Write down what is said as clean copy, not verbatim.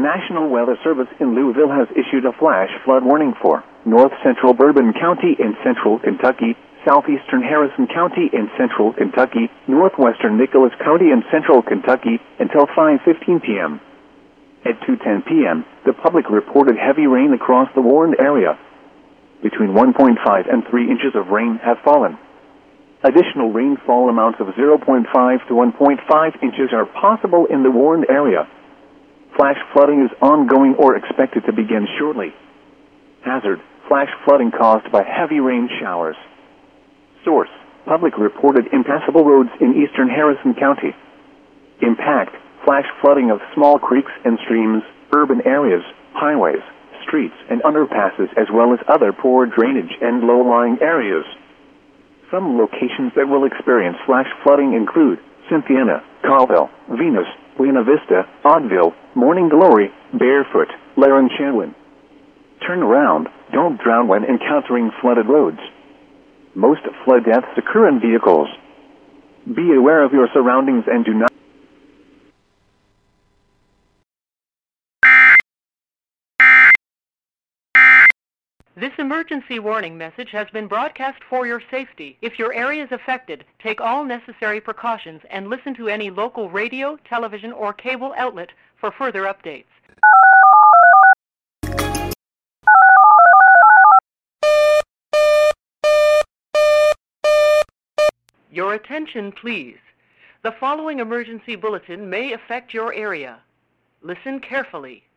National Weather Service in Louisville has issued a flash flood warning for north central Bourbon County in central Kentucky, southeastern Harrison County in central Kentucky, northwestern Nicholas County in central Kentucky until 5:15 p.m. At 2:10 p.m., the public reported heavy rain across the warned area. Between 1.5 and 3 inches of rain have fallen. Additional rainfall amounts of 0.5 to 1.5 inches are possible in the warned area. Flash flooding is ongoing or expected to begin shortly. Hazard: flash flooding caused by heavy rain showers. Source: public reported impassable roads in eastern Harrison County. Impact: flash flooding of small creeks and streams, urban areas, highways, streets, and underpasses, as well as other poor drainage and low-lying areas. Some locations that will experience flash flooding include Cynthiana, Colville, Venus, Buena Vista, Oddville, Morning Glory, Barefoot, Laren Chandwin. Turn around. Don't drown when encountering flooded roads. Most flood deaths occur in vehicles. Be aware of your surroundings and do not. This emergency warning message has been broadcast for your safety. If your area is affected, take all necessary precautions and listen to any local radio, television, or cable outlet for further updates. Your attention, please. The following emergency bulletin may affect your area. Listen carefully.